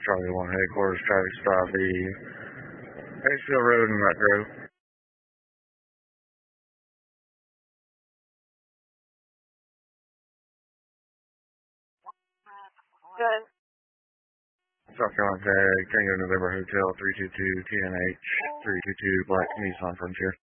Charlie 1 headquarters, traffic stop the Hayesville Road and Metro. Good. South Carolina Tag, Tango November Hotel 322 TNH 322 Black Nissan Frontier.